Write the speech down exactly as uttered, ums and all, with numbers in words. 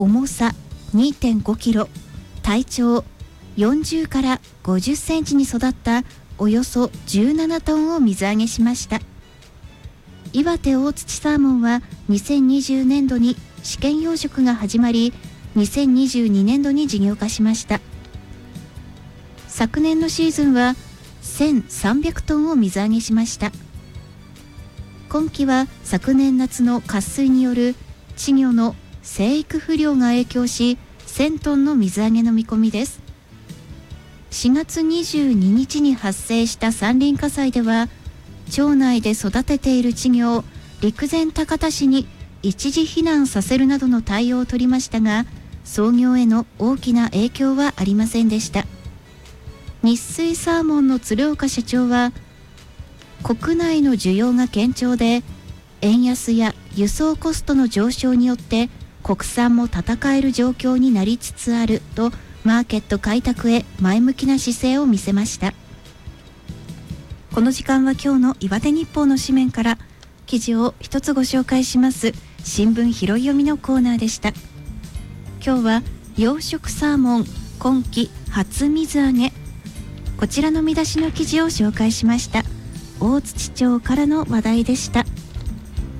重さ にてんごキロ、体長よんじゅうからごじゅっセンチに育ったおよそじゅうななトンを水揚げしました。岩手大槌サーモンはにせんにじゅうねんどに試験養殖が始まり、にせんにじゅうにねんどに事業化しました。昨年のシーズンはせんさんびゃくトンを水揚げしました。今期は昨年夏の渇水による稚魚の生育不良が影響し、せんトンの水揚げの見込みです。しがつにじゅうににちに発生した山林火災では、町内で育てている稚魚を陸前高田市に一時避難させるなどの対応を取りましたが、操業への大きな影響はありませんでした。日水サーモンの鶴岡社長は、国内の需要が堅調で、円安や輸送コストの上昇によって国産も戦える状況になりつつあると、マーケット開拓へ前向きな姿勢を見せました。この時間は今日の岩手日報の紙面から記事を一つご紹介します新聞拾い読みのコーナーでした。今日は養殖サーモン今季初水揚げ、こちらの見出しの記事を紹介しました。大槌町からの話題でした。